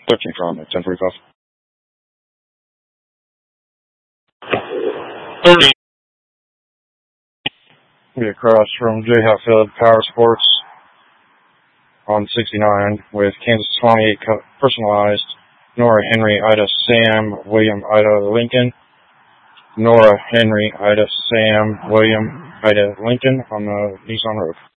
13 from at 10:45. 30. Be across from J. Hatfield Power Sports on 69 with Kansas 28 personalized. Nora Henry, Ida Sam, William, Ida Lincoln. Nora Henry, Ida Sam, William, Ida Lincoln on the Nissan Road.